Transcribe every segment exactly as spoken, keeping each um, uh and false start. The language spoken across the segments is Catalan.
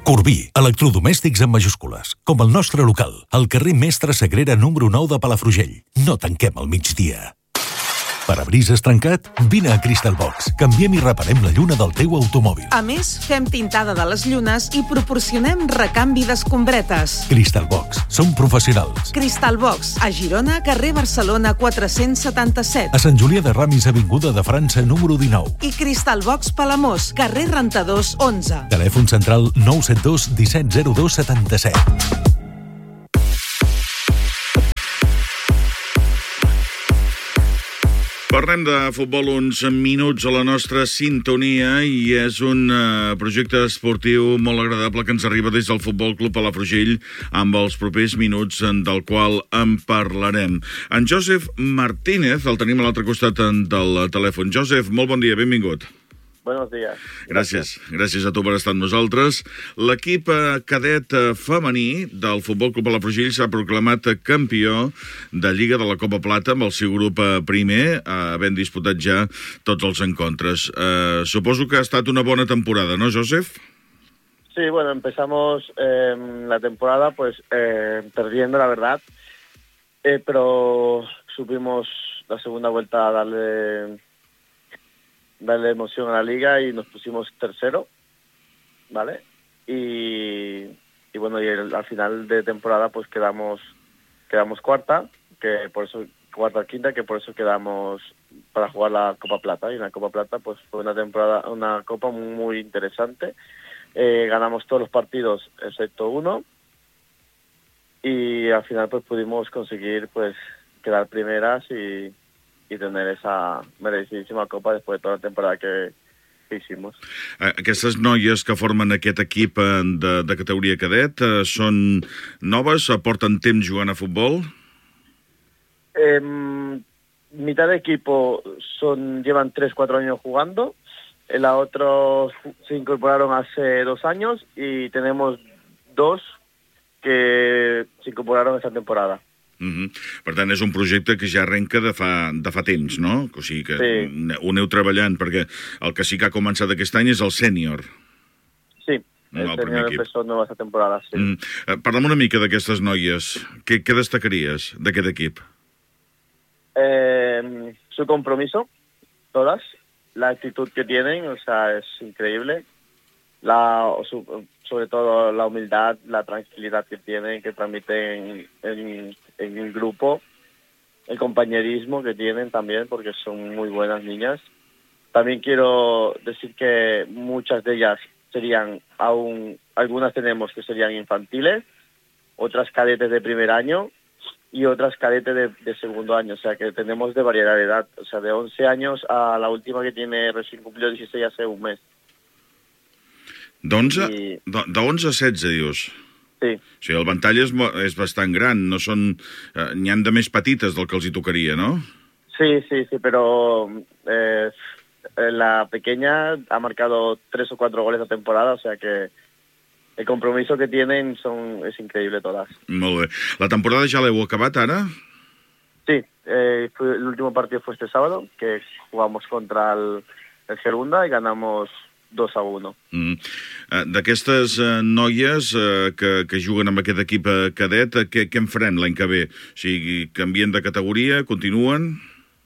Corbí, electrodomèstics en majúscules, com el nostre local, al carrer Mestre Sagrera número nou de Palafrugell. No tanquem al migdia. Parabrises trencat? Vine a Crystal Box. Canviem i reparem la lluna del teu automòbil. A més, fem tintada de les llunes i proporcionem recanvi d'escombretes. Crystal Box. Som professionals. Crystal Box, a Girona, carrer Barcelona quatre-cents setanta-set. A Sant Julià de Ramis, avinguda de França, número dinou. I Crystal Box Palamós, carrer Rentadors onze. Telèfon central nou set dos disset zero dos setanta-set. Parlem de futbol uns minuts a la nostra sintonia i és un uh, projecte esportiu molt agradable que ens arriba des del Futbol Club Palafrugell amb els propers minuts del qual en parlarem. En Josep Martínez el tenim a l'altre costat del telèfon. Josep, molt bon dia, benvingut. Buenos días. Gràcies. Gràcies a tu per estar amb nosaltres. L'equip cadet femení del Futbol Club Palafrugell s'ha proclamat campió de Lliga de la Copa Plata amb el seu grup primer, havent disputat ja tots els encontres. Eh, suposo que ha estat una bona temporada, ¿no, Josep? Sí, bueno, empezamos eh, la temporada pues eh, perdiendo, la verdad, eh, pero supimos la segunda vuelta a darle... darle emoción a la liga y nos pusimos tercero, ¿vale? Y, y bueno, y el, al final de temporada pues quedamos quedamos cuarta, que por eso cuarta quinta, que por eso quedamos para jugar la Copa Plata. Y en la Copa Plata pues fue una temporada, una copa muy, muy interesante. Eh, ganamos todos los partidos excepto uno y al final pues pudimos conseguir pues quedar primeras y i tener esa merecidíssima copa després de tota la temporada que, que hicimos. Aquestes noies que formen aquest equip de, de categoria cadet eh, són noves, porten temps jugant a futbol? Eh, mitad de equipo son, llevan tres cuatro años jugando, la otra se incorporaron hace dos años y tenemos dos que se incorporaron esta temporada. Uh-huh. Per tant, és un projecte que ja arrenca de fa, de fa temps, no? O sigui que sí. Ho aneu treballant, perquè el que sí que ha començat aquest any és el sènior. Sí, el, el sènior empezó nueva esta temporada, sí. Mm. Parla'm una mica d'aquestes noies. Què, què destacaries d'aquest equip? Eh, su compromiso, todas. La actitud que tienen, o sea, es increíble. La, su, sobre todo la humildad, la tranquilidad que tienen, que transmiten en, en el grupo, el compañerismo que tienen también, porque son muy buenas niñas. También quiero decir que muchas de ellas serían aún, algunas tenemos que serían infantiles, otras cadetes de primer año y otras cadetes de, de segundo año, o sea que tenemos de variedad de edad, o sea de once años a la última que tiene recién cumplido dieciséis hace un mes. d'onze a setze, dius? Sí. O sigui, el ventall és, és bastant gran, no són... Eh, n'hi han de més petites del que els hi tocaria, no? Sí, sí, sí, pero eh, la pequeña ha marcado tres o cuatro goles a temporada, o sea que el compromiso que tienen son, es increíble todas. Molt bé. La temporada ja l'heu acabat, ara? Sí, eh, fue, el último partido fue este sábado, que jugamos contra el, el Gerunda y ganamos dos a uno. Mm. D'aquestes uh, noies uh, que, que juguen amb aquest equip uh, cadet, uh, què, què en farem l'any que ve? O sigui, canvien de categoria, continuen?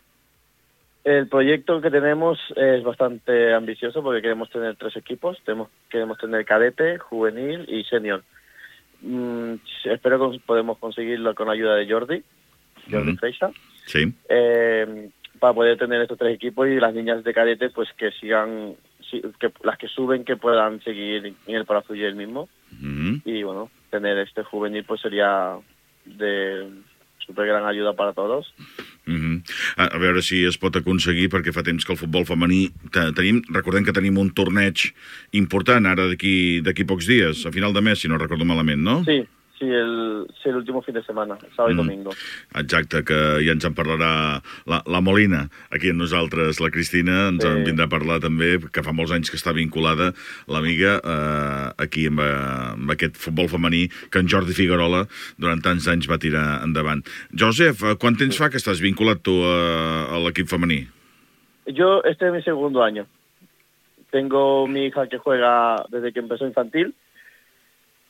El proyecto que tenemos es bastante ambicioso porque queremos tener tres equipos. Tenemos, queremos tener cadete, juvenil y senior. Mm, espero que podemos conseguirlo con la ayuda de Jordi, Jordi mm. Freixa. Sí. Eh, para poder tener estos tres equipos y las niñas de cadete pues que sigan... que las que suben que puedan seguir en el Palafrugell mismo uh-huh. y bueno, tener este juvenil pues sería de super gran ayuda para todos. Uh-huh. A veure si es pot aconseguir, perquè fa temps que el futbol femení tenim, recordem que tenim un torneig important ara d'aquí d'aquí pocs dies, a final de mes, si no recordo malament, no? Sí. Sí, el, sí, el último fin de semana, sábado i domingo. Mm, exacte, que ja ens en parlarà la, la Molina, aquí amb nosaltres, la Cristina, ens sí. en vindrà a parlar també, que fa molts anys que està vinculada l'amiga eh, aquí amb, amb aquest futbol femení que en Jordi Figuerola durant tants anys va tirar endavant. Josep, quant temps fa que estàs vinculat tu a, a l'equip femení? Yo, este es mi segundo año. Tengo mi hija que juega desde que empezó infantil.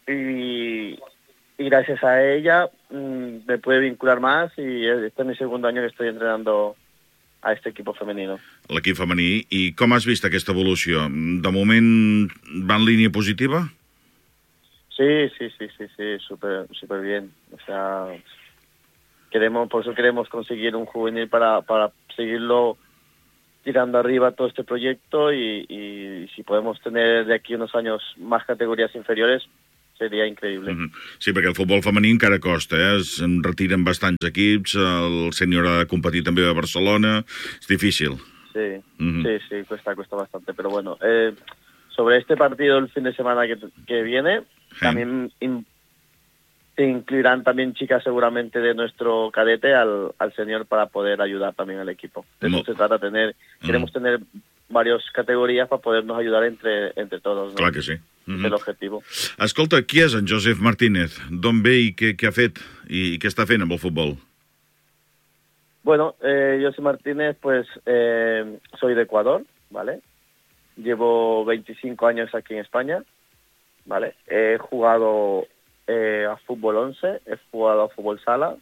y, y gracias a ella mmm, me pude vincular más y este es mi segundo año que estoy entrenando a este equipo femenino. L'equip femení. I com has vist aquesta evolució? De moment va en línia positiva? Sí, sí, sí, sí, sí, súper, súper bien. O sea, queremos, por eso queremos conseguir un juvenil para, para seguirlo tirando arriba todo este proyecto y, y si podemos tener de aquí unos años más categorías inferiores, seria increïble. Mm-hmm. Sí, perquè el futbol femení encara costa, eh? Es retiren bastants equips, el sènior ha de competir també a Barcelona, és difícil. Sí, Mm-hmm. sí, sí, cuesta, cuesta bastante, pero bueno, eh, sobre este partido el fin de semana que, que viene, sí. también in, se incluirán también chicas seguramente de nuestro cadete al, al senior para poder ayudar también al equipo. De eso no. se trata, tener, mm. queremos tener varias categories per poder-nos ajudar entre, entre todos. No? Clar que sí. Mm-hmm. És l'objectiu. Escolta, qui és en Joseph Martínez? D'on ve i què, què ha fet? I què està fent amb el futbol? Bueno, eh, Joseph Martínez, pues, eh, soy de Ecuador, ¿vale? Llevo veinticinco años aquí en España, ¿vale? He jugado eh, a fútbol once, he jugado a fútbol sala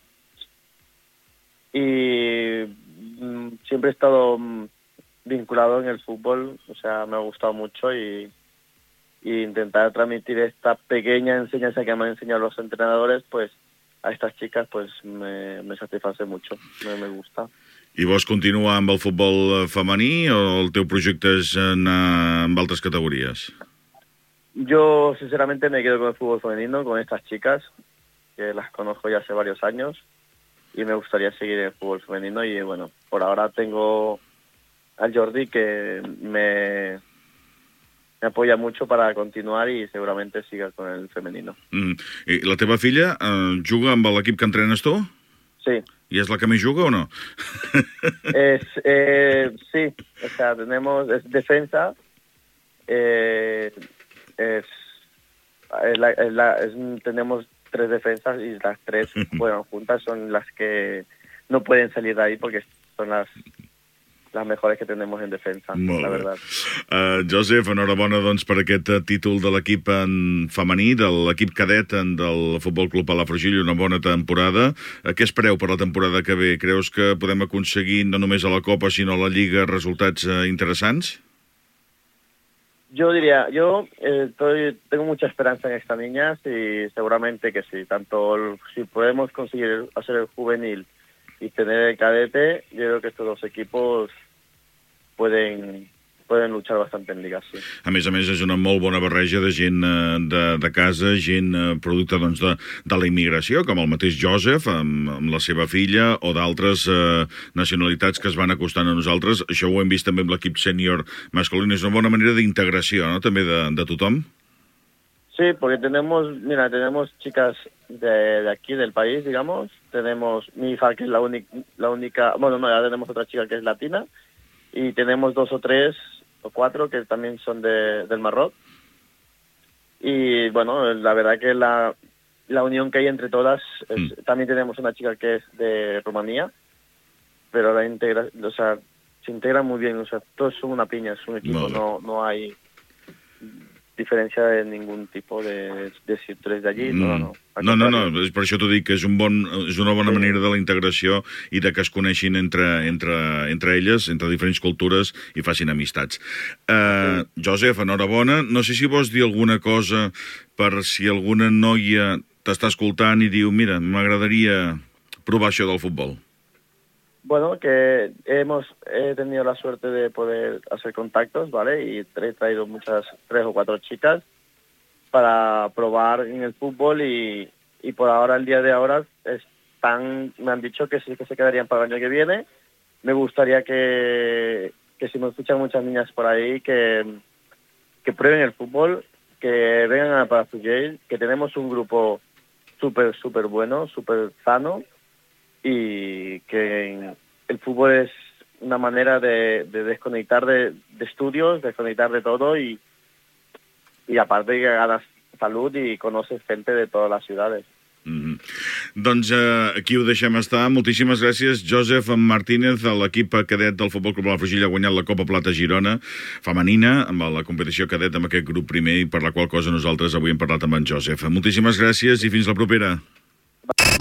y mm, siempre he estado mm, vinculado en el fútbol, o sea, me ha gustado mucho y, y intentar transmitir esta pequeña enseñanza que me han enseñado los entrenadores, pues a estas chicas pues me, me satisface mucho, me, me gusta. I vols continuar amb el futbol femení o el teu projecte és anar amb altres categories? Yo sinceramente me quedo con el fútbol femenino, con estas chicas, que las conozco ya hace varios años y me gustaría seguir en el fútbol femenino y bueno, por ahora tengo al Jordi que me, me apoya mucho para continuar y seguramente siga con el femenino. Mm. I la teva filla eh, juga amb l'equip que entrenes tu? Sí. ¿Y es la que me juga o no? es, eh, sí, o sea, tenemos, es defensa, eh, es, es, la, es, la, es tenemos tres defensas y las tres juegan juntas, son las que no pueden salir de ahí porque son las les mejores que tenemos en defensa, Molt la bé. verdad. Uh, Joseph, enhorabona doncs, per aquest títol de l'equip en femení, de l'equip cadet del Futbol Club Palafrugell, una bona temporada. Uh, què espereu per la temporada que ve? Creus que podem aconseguir no només a la Copa, sinó a la Lliga resultats uh, interessants? Yo diría, yo eh, estoy, tengo mucha esperanza en estas niñas y seguramente que sí, tanto el, si podemos conseguir hacer el juvenil y tener el cadete, yo creo que estos dos equipos pueden, pueden luchar bastante en Liga, sí. A més a més, és una molt bona barreja de gent eh, de, de casa, gent eh, producte doncs, de, de la immigració, com el mateix Joseph, amb, amb la seva filla, o d'altres eh, nacionalitats que es van acostant a nosaltres. Això ho hem vist també amb l'equip sènior masculí. És una bona manera d'integració, no?, també de, de tothom. Sí, porque tenemos, mira, tenemos chicas de, de aquí, del país, digamos. Tenemos mi hija, que es la, única, la única, bueno, no, ya tenemos otra chica que es latina. Y tenemos dos o tres o cuatro que también son de, del Marroc. Y bueno, la verdad que la, la unión que hay entre todas, es, mm. también tenemos una chica que es de Rumanía, pero la integra, o sea, se integra muy bien, o sea, todos son una piña, es un equipo, no, no hay diferència de ningún tipus de, de si tu eres d'allí, no, no. No, no, no, és per això t'ho dic, que és, un bon, és una bona sí. manera de la integració i de que es coneixin entre, entre, entre elles, entre diferents cultures i facin amistats. Uh, sí. Joseph, enhorabona. No sé si vols dir alguna cosa per si alguna noia t'està escoltant i diu, mira, m'agradaria provar això del futbol. Bueno, que hemos he tenido la suerte de poder hacer contactos, ¿vale? Y he traído muchas, tres o cuatro chicas para probar en el fútbol y, y por ahora, el día de ahora, están, me han dicho que sí que se quedarían para el año que viene. Me gustaría que, que si me escuchan muchas niñas por ahí, que, que prueben el fútbol, que vengan a Palafrugell, que tenemos un grupo súper, súper bueno, súper sano, y que el fútbol es una manera de, de desconectar de, de estudios, desconectar de todo y, y aparte que ganas salud y conoces gente de todas las ciudades. Mm-hmm. Doncs eh, aquí ho deixem estar. Moltíssimes gràcies, Josep Martínez. L'equip cadet del Futbol Club Palafrugell ha guanyat la Copa Plata Girona femenina amb la competició cadet amb aquest grup primer, i per la qual cosa nosaltres avui hem parlat amb en Josep. Moltíssimes gràcies i fins la propera.